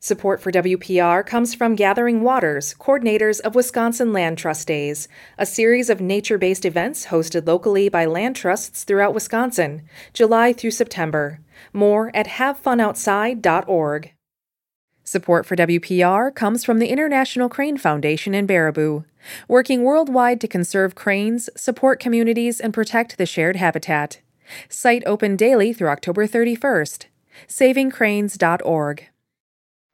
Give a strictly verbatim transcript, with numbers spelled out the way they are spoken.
Support for W P R comes from Gathering Waters, coordinators of Wisconsin Land Trust Days, a series of nature-based events hosted locally by land trusts throughout Wisconsin, July through September. More at have fun outside dot org. Support for W P R comes from the International Crane Foundation in Baraboo, working worldwide to conserve cranes, support communities, and protect the shared habitat. Site open daily through October thirty-first. saving cranes dot org.